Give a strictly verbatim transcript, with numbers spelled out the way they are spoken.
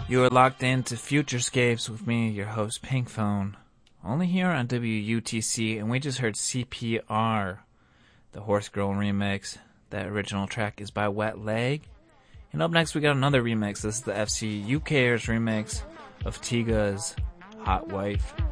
You are locked into Futurescapes with me, your host, Pinkphone. Only here on W U T C, and we just heard C P R, the Horse Girl remix. That original track is by Wet Leg. And up next, we got another remix. This is the F C U Kers remix of Tiga's Hot Wife.